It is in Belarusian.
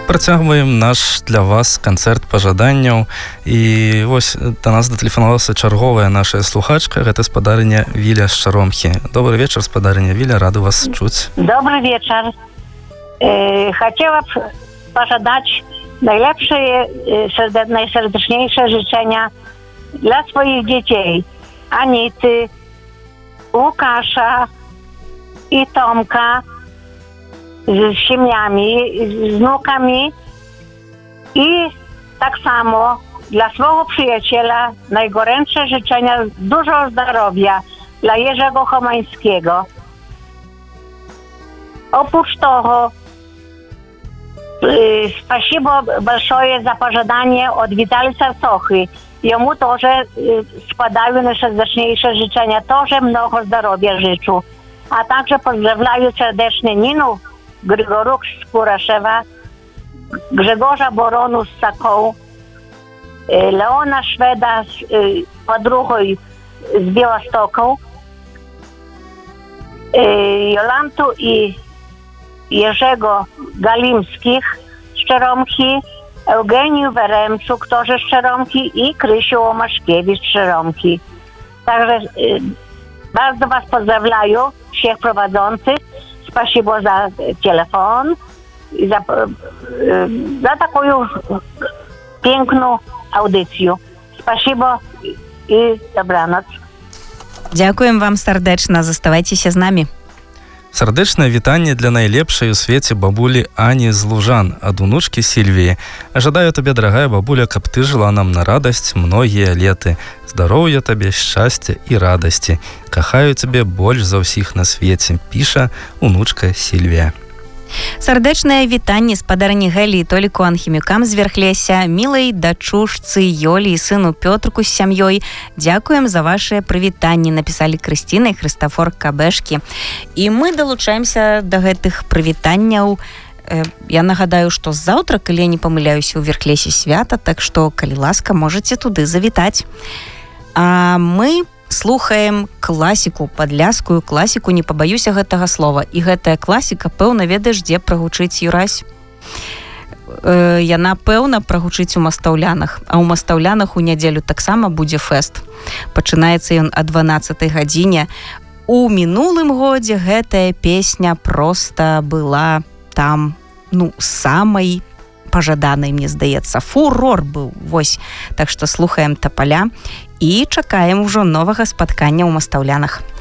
працягваем наш для вас канцэрт пажаданняў. І вось да нас датэлефанавалася чарговая наша слухачка, гэта спадарыня Віля з Чаромхі. Добрый вечар, спадарыня Віля, рады вас чуць. Добрый вечар. Хотела б пожадать najlepsze, najserdeczniejsze życzenia dla swoich dzieci. Anity, Łukasza i Tomka z siemiami, z wnukami i tak samo dla swojego przyjaciela najgorętsze życzenia dużo zdrowia dla Jerzego Chomańskiego. Oprócz tego спасибо большое за пожадание от Виталия Сарсохи. Ему тоже спадаю найсердечнейшие życzenia, тоже много здоровья życzу. A także pozdrawiam serdecznie Ninu Grygoruk z Kuraszewa, Grzegorza Boronu z Sakoł, Leona Szweda z podruchoj z Białostoku, Jolantu i Jerzego Galimskich z Czeromki, Eugeniu Weremczuk тоже z Czeromki i Krysiu Omaszkiewicz z Czeromki. Także bardzo was pozdrawiam, всех prowadzących. Спасибо за телефон и за такую piękną audycję. Спасибо и добраноc. Дзякуем вам сардэчна, заставайцеся з намі. Сардэчнае вітанне для найлепшай у свеце бабулі Ані з Лужан ад унучкі Сільвіі. Жадаю табе, дарагая бабуля, каб ты жыла нам на радасць многія леты. Здароўя табе, шчасця і радасці. Кахаю цябе больш за ўсіх на свеце, піша унучка Сільвія. Сардэчнае вітанне спадарні Гэлі і Толіку Анхімюкам з Верхлеся, мілай дачушцы Ёлі і сыну Пётрку з сям'ёй. Дзякуем за вашыя прывітанні, напісалі Крысціна і Хрыстафор Кабэшкі. І мы далучаемся да гэтых прывітанняў. Я нагадаю, што заўтра, калі я не памыляюся, у Верхлесе свята, так што, калі ласка, можаце туды завітаць. А мы слухаем класіку, падляскую класіку, не пабаюся гэтага слова. І гэтая класіка, пэўна, ведаеш, дзе прагучыць, Юрась? Яна, пэўна, прагучыць у Мастаўлянах. А ў Мастаўлянах у нядзелю таксама будзе фэст. Пачынаецца ён о 12 гадзіне. У мінулым годзе гэтая песня проста была там, самай пажаданай, мне здаецца. Фурор быў, вось. Так што слухаем Тапаля і чакаем ужо новага спаткання ў Мастаўлянах.